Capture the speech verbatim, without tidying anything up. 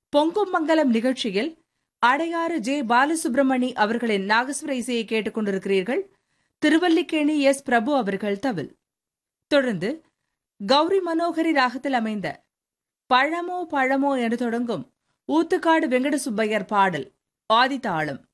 பொங்கும் மங்கலம் நிகழ்ச்சியில் அடையாறு ஜே பாலசுப்ரமணி அவர்களின் நாகஸ்வர இசையை கேட்டுக் கொண்டிருக்கிறீர்கள். திருவல்லிக்கேணி எஸ் பிரபு அவர்கள் தவில். தொடர்ந்து கௌரி மனோகரி ராகத்தில் அமைந்த பழமோ பழமோ என்று தொடங்கும் ஊத்துக்காடு வெங்கட சுப்பையர் பாடல் ஆதிதாளம்.